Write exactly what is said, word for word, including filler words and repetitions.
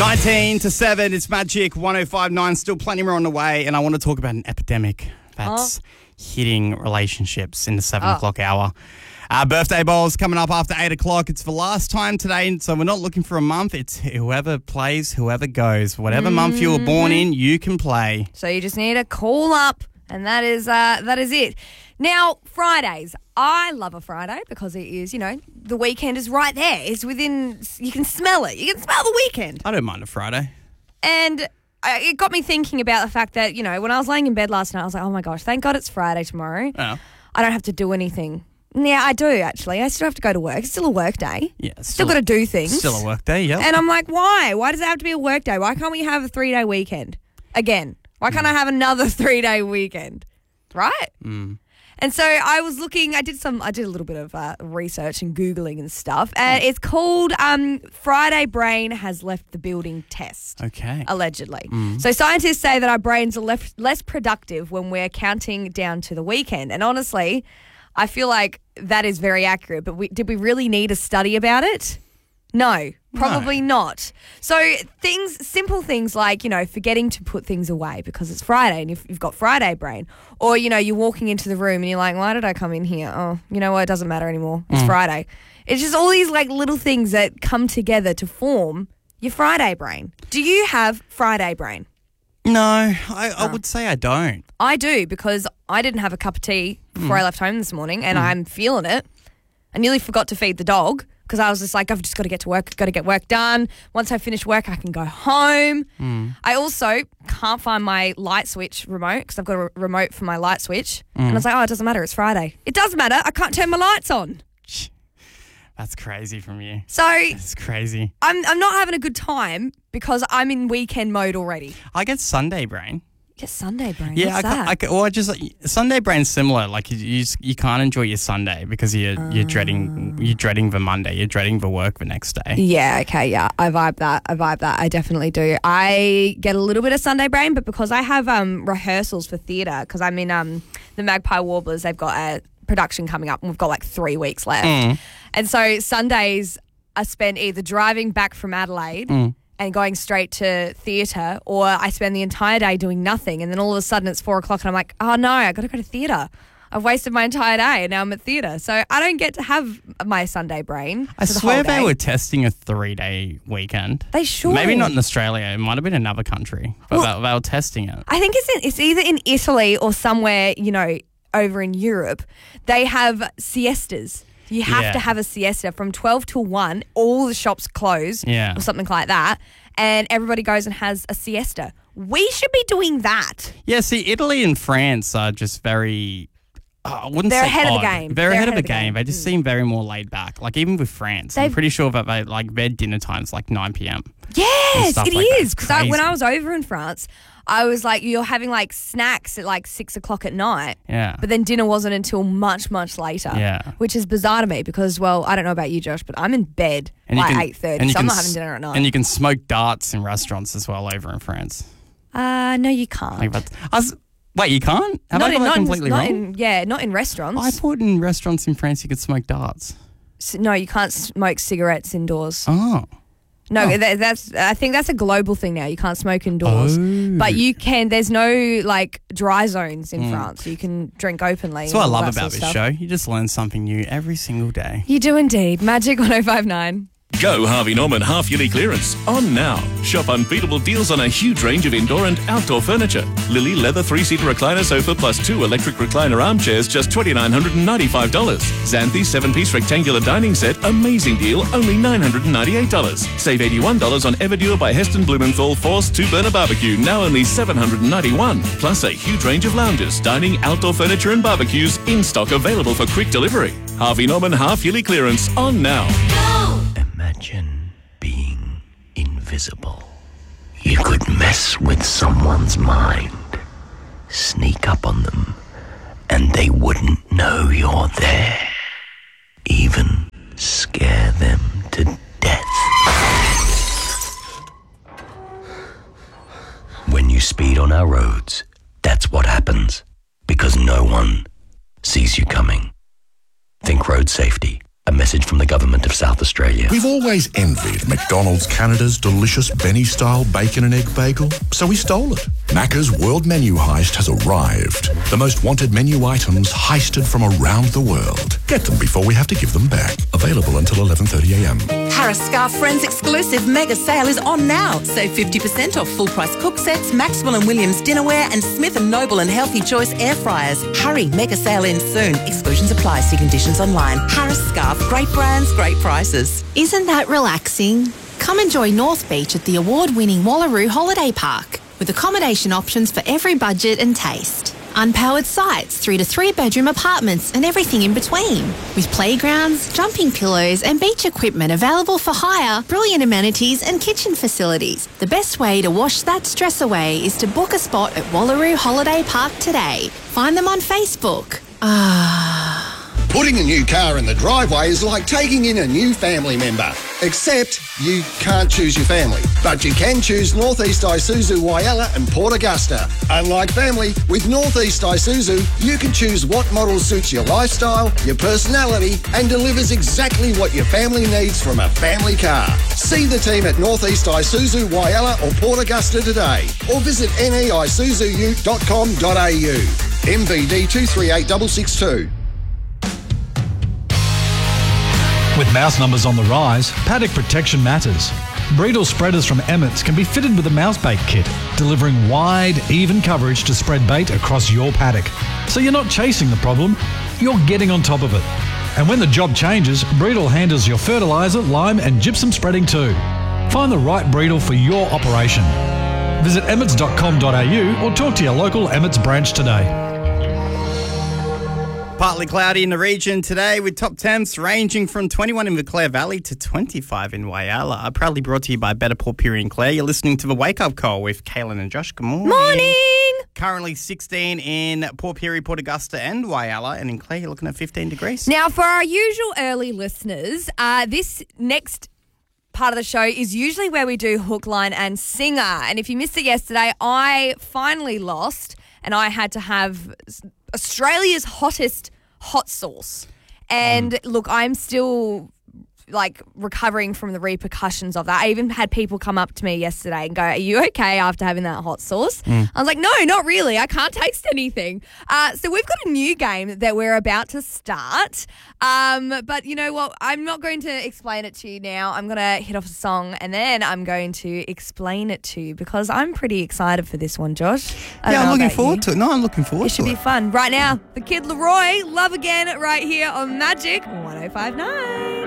nineteen to seven, it's Magic one oh five point nine, still plenty more on the way, and I want to talk about an epidemic that's oh. hitting relationships in the seven oh. o'clock hour. Our birthday bowl's coming up after eight o'clock. It's the last time today, so we're not looking for a month. It's whoever plays, whoever goes. Whatever mm-hmm. month you were born in, you can play. So you just need to call up, and that is uh, that is it. Now, Fridays. I love a Friday because it is, you know, the weekend is right there. It's within, you can smell it. You can smell the weekend. I don't mind a Friday. And uh, it got me thinking about the fact that, you know, when I was laying in bed last night, I was like, oh my gosh, thank God it's Friday tomorrow. Oh. I don't have to do anything. Yeah, I do actually. I still have to go to work. It's still a work day. Yeah. Still, still got to do things. Still a work day, yeah. And I'm like, why? Why does it have to be a work day? Why can't we have a three-day weekend? Again. Why can't mm. I have another three-day weekend? Right? Mm. And so I was looking, I did some, I did a little bit of uh, research and Googling and stuff. And it's called um, Friday Brain Has Left the Building Test. Okay. Allegedly. Mm. So scientists say that our brains are left less productive when we're counting down to the weekend. And honestly, I feel like that is very accurate. But we, did we really need a study about it? No, probably no. not. So things, simple things like, you know, forgetting to put things away because it's Friday and you've, you've got Friday brain. Or, you know, you're walking into the room and you're like, why did I come in here? Oh, you know what? It doesn't matter anymore. It's mm. Friday. It's just all these like little things that come together to form your Friday brain. Do you have Friday brain? No, I, I oh. would say I don't. I do because I didn't have a cup of tea before mm. I left home this morning and mm. I'm feeling it. I nearly forgot to feed the dog. Because I was just like, I've just got to get to work, got to get work done. Once I finish work, I can go home. Mm. I also can't find my light switch remote because I've got a remote for my light switch. Mm. And I was like, oh, it doesn't matter. It's Friday. It does matter. I can't turn my lights on. That's crazy from you. So That's crazy. I'm I'm not having a good time because I'm in weekend mode already. I get Sunday brain. Get Sunday brain. Yeah, What's I, that? I, I, well, I just Sunday brain's similar. Like you, you, just, you can't enjoy your Sunday because you're uh, you're dreading you're dreading the Monday. You're dreading the work the next day. Yeah. Okay. Yeah. I vibe that. I vibe that. I definitely do. I get a little bit of Sunday brain, but because I have um, rehearsals for theatre, because I'm in um, the Magpie Warblers, they've got a production coming up, and we've got like three weeks left, mm. and so Sundays I spend either driving back from Adelaide. Mm. and going straight to theatre, or I spend the entire day doing nothing, and then all of a sudden it's four o'clock and I'm like, oh no, I got to go to theatre. I've wasted my entire day and now I'm at theatre. So I don't get to have my Sunday brain. I swear they were testing a three-day weekend. They should. Maybe not in Australia. It might have been another country, but well, they, they were testing it. I think it's in, it's either in Italy or somewhere, you know, over in Europe. They have siestas. You have yeah. to have a siesta from twelve till one. All the shops close yeah. or something like that. And everybody goes and has a siesta. We should be doing that. Yeah, see, Italy and France are just very... Oh, I wouldn't They're say ahead odd. of the game. They're, They're ahead, ahead of the game. game. They just mm. seem very more laid back. Like even with France, They've, I'm pretty sure that they like their dinner time's like nine p.m. Yes, it like is. Because when I was over in France, I was like, you're having like snacks at like six o'clock at night. Yeah. But then dinner wasn't until much, much later. Yeah. Which is bizarre to me because, well, I don't know about you, Josh, but I'm in bed and by can, eight thirty, so I'm not having dinner at night. And you can smoke darts in restaurants as well over in France. Uh, no, you can't. Like that, I was, wait, you can't? Have not I got in, that not completely in, wrong? Not in, yeah, not in restaurants. I thought in restaurants in France you could smoke darts. So, no, you can't smoke cigarettes indoors. Oh. No, oh. that, that's. I think that's a global thing now. You can't smoke indoors, oh. but you can. There's no like dry zones in mm. France. You can drink openly. That's what I love that about sort of this stuff. show. You just learn something new every single day. You do indeed. Magic one oh five point nine. Go Harvey Norman half-yearly clearance on now. Shop unbeatable deals on a huge range of indoor and outdoor furniture. Lily leather three-seater recliner sofa plus two electric recliner armchairs, just two thousand nine hundred ninety-five dollars. Xanthi seven-piece rectangular dining set, amazing deal, only nine hundred ninety-eight dollars. Save eighty-one dollars on Everdure by Heston Blumenthal Force two-burner barbecue, now only seven hundred ninety-one dollars. Plus a huge range of lounges, dining, outdoor furniture and barbecues in stock, available for quick delivery. Harvey Norman half-yearly clearance on now. Imagine being invisible. You could mess with someone's mind, sneak up on them, and they wouldn't know you're there. Even scare them to death. When you speed on our roads, that's what happens, because no one sees you coming. Think road safety. A message from the Government of South Australia. We've always envied McDonald's Canada's delicious Benny-style bacon and egg bagel, so we stole it. Macca's World Menu Heist has arrived. The most wanted menu items heisted from around the world. Get them before we have to give them back. Available until eleven thirty a m. Harris Scarf Friends exclusive mega sale is on now. Save fifty percent off full price cook sets, Maxwell and Williams dinnerware and Smith and Noble and Healthy Choice air fryers. Hurry, mega sale ends soon. Exclusions apply. See conditions online. Harris Scarf, great brands, great prices. Isn't that relaxing? Come enjoy North Beach at the award-winning Wallaroo Holiday Park with accommodation options for every budget and taste. Unpowered sites through to three-bedroom apartments and everything in between. With playgrounds, jumping pillows and beach equipment available for hire, brilliant amenities and kitchen facilities. The best way to wash that stress away is to book a spot at Wallaroo Holiday Park today. Find them on Facebook. Ah... Putting a new car in the driveway is like taking in a new family member. Except you can't choose your family. But you can choose North East Isuzu Whyalla and Port Augusta. Unlike family, with North East Isuzu, you can choose what model suits your lifestyle, your personality, and delivers exactly what your family needs from a family car. See the team at North East Isuzu Whyalla or Port Augusta today. Or visit n e isuzu ute dot com dot a u. M V D two three eight six six two. With mouse numbers on the rise, paddock protection matters. Breedle spreaders from Emmett's can be fitted with a mouse bait kit, delivering wide, even coverage to spread bait across your paddock. So you're not chasing the problem, you're getting on top of it. And when the job changes, Breedle handles your fertiliser, lime and gypsum spreading too. Find the right Breedle for your operation. Visit emmets dot com dot a u or talk to your local Emmett's branch today. Partly cloudy in the region today with top temps ranging from twenty-one in the Clare Valley to twenty-five in Whyalla. Proudly brought to you by Better Port Pirie and Clare. You're listening to the Wake Up Call with Kaylin and Josh. Good morning. Morning. Currently sixteen in Port Pirie, Port Augusta and Whyalla. And in Clare, you're looking at fifteen degrees. Now, for our usual early listeners, uh, this next part of the show is usually where we do hook, line and singer. And if you missed it yesterday, I finally lost and I had to have Australia's hottest hot sauce. And mm. look, I'm still like recovering from the repercussions of that. I even had people come up to me yesterday and go, are you okay after having that hot sauce? Mm. I was like, no, not really. I can't taste anything. Uh, so we've got a new game that we're about to start. Um, but you know what? I'm not going to explain it to you now. I'm going to hit off a song and then I'm going to explain it to you because I'm pretty excited for this one, Josh. I yeah, I'm looking forward you. to it. No, I'm looking forward it to it. It should be fun. Right now, the Kid Laroi, Love Again, right here on Magic one oh five point nine.